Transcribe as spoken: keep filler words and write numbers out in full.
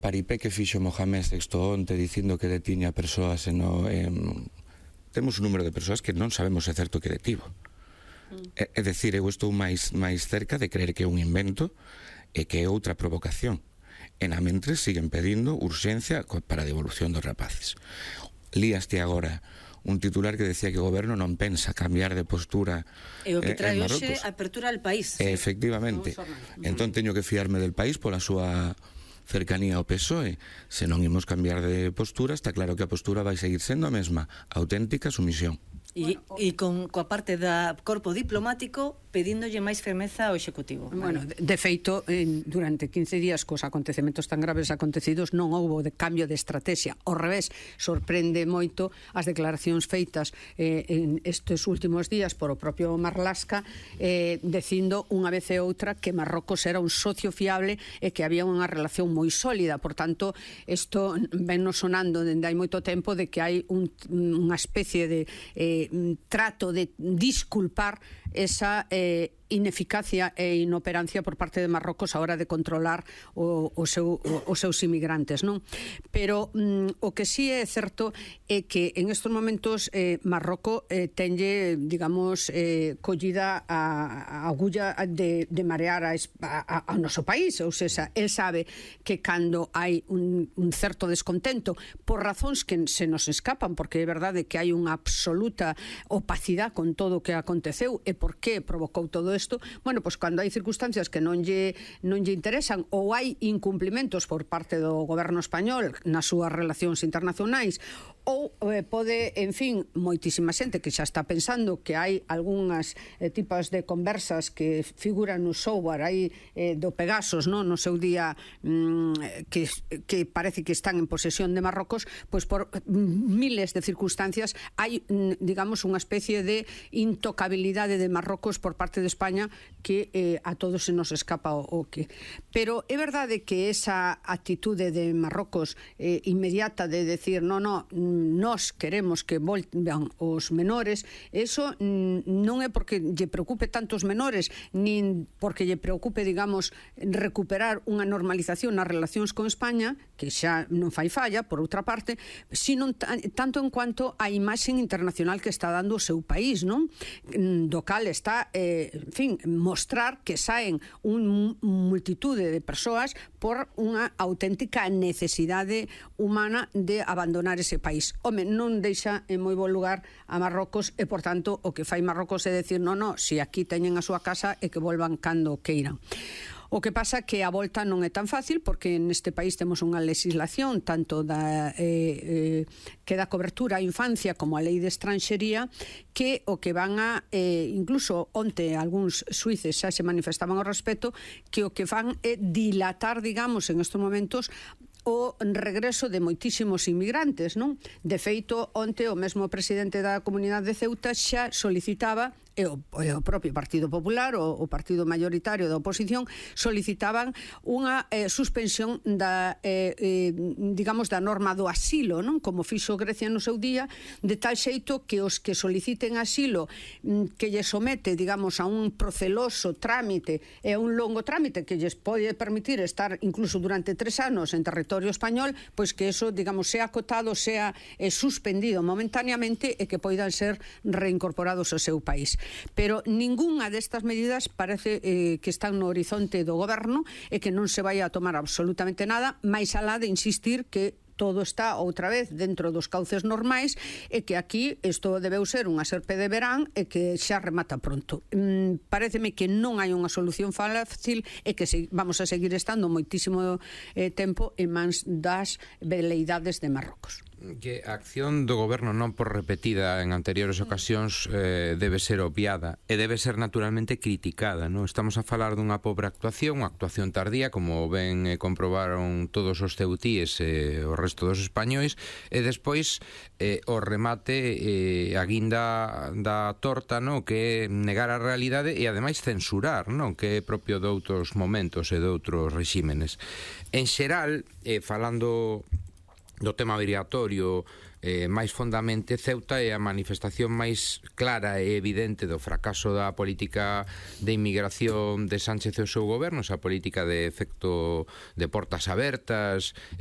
paripé que fixo Mohamed sexto onte dicindo que detiña persoas e no, eh, temos un número de persoas que non sabemos se certo que detivo. Mm. É, é dicir, eu estou máis, máis cerca de creer que é un invento e que é outra provocación. E na mentre siguen pedindo urxencia para a devolución dos rapaces. Líaste agora un titular que decía que o goberno non pensa cambiar de postura e o que trae en hoxe Marrocos. apertura al país. E, efectivamente. Entón teño que fiarme del país pola súa cercanía ao P S O E. Se non imos cambiar de postura, está claro que a postura vai seguir sendo a mesma, auténtica sumisión. E, e con coa parte da corpo diplomático pedíndolle máis firmeza ao Executivo. Bueno, de, de feito, en, durante quince días cos acontecementos tan graves acontecidos non houbo de cambio de estrategia. Ao revés, sorprende moito as declaracións feitas eh, en estes últimos días por o propio Marlaska eh, dicindo unha vez e outra que Marrocos era un socio fiable e que había unha relación moi sólida. Por tanto, isto ven nos sonando dende hai moito tempo de que hai un, unha especie de eh, trato de disculpar esa eh, ineficacia e inoperancia por parte de Marrocos a hora de controlar o, o seu, o, os seus inmigrantes, non? Pero mm, o que sí é certo é que en estes momentos eh, Marroco eh, tenlle, digamos, eh, collida a, a agulla de, de marear a, a, a noso país, ou seja, el sabe que cando hai un, un certo descontento por razóns que se nos escapan, porque é verdade que hai unha absoluta opacidade con todo o que aconteceu e por que provocou todo isto. Bueno, pois cando hai circunstancias que non lle, non lle interesan ou hai incumplimentos por parte do goberno español nas súas relacións internacionais ou eh, pode, en fin, moitísima xente que xa está pensando que hai algunhas eh, tipos de conversas que figuran no software aí eh, do Pegasus, no, no seu día mm, que, que parece que están en posesión de Marrocos, pois por miles de circunstancias hai, digamos, unha especie de intocabilidade de Marrocos por parte de España que eh, a todos se nos escapa o, o que. Pero é verdade que esa actitude de Marrocos eh, inmediata de decir, no, no, nós queremos que volvan os menores, eso non é porque lle preocupe tanto os menores, nin porque lle preocupe, digamos, recuperar unha normalización nas relacións con España, que xa non fai falla, por outra parte, sino tanto en cuanto a imaxe internacional que está dando o seu país, non? Do cal está, eh, en fin, mostrar que saen un multitude de persoas por unha auténtica necesidade humana de abandonar ese país. Home, non deixa en moi bo lugar a Marrocos e, por tanto, o que fai Marrocos é decir, non, non, si aquí teñen a súa casa e que volvan cando queiran. O que pasa que a volta non é tan fácil porque neste país temos unha legislación tanto da, eh, eh, que dá cobertura á infancia como a lei de estranxería que o que van a, eh, incluso onte algúns suíces xa se manifestaban ao respecto, que o que van é dilatar, digamos, en estes momentos o regreso de moitísimos inmigrantes, non? De feito, onte o mesmo presidente da Comunidade de Ceuta xa solicitaba e o, e o propio Partido Popular, o, o partido mayoritario da oposición, solicitaban unha eh, suspensión da, eh, eh, digamos, da norma do asilo, non? Como fixo Grecia no seu día, de tal xeito que os que soliciten asilo mm, que lle somete, digamos, a un proceloso trámite e a un longo trámite que lles pode permitir estar incluso durante tres anos en territorio español, pois que eso, digamos, sea acotado, sea eh, suspendido momentáneamente e que poidan ser reincorporados ao seu país. Pero ningunha destas medidas parece eh, que están no horizonte do goberno e que non se vai a tomar absolutamente nada, máis alá de insistir que todo está outra vez dentro dos cauces normais e que aquí isto debeu ser unha serpe de verán e que xa remata pronto. Mm, paréceme que non hai unha solución fácil e que se, vamos a seguir estando moitísimo eh, tempo en mans das veleidades de Marrocos. Que a acción do goberno non por repetida en anteriores ocasións eh, debe ser obviada e debe ser naturalmente criticada, non? Estamos a falar dunha pobre actuación, unha actuación tardía, como ben eh, comprobaron todos os ceutíes e eh, o resto dos españois, e despois eh, o remate eh, a guinda da torta, non? Que é negar a realidade e ademais censurar, non? Que é propio de outros momentos e de outros rexímenes. En xeral, eh, falando do tema migratorio eh, máis fondamente, Ceuta é a manifestación máis clara e evidente do fracaso da política de inmigración de Sánchez e o seu goberno, esa política de efecto de portas abertas,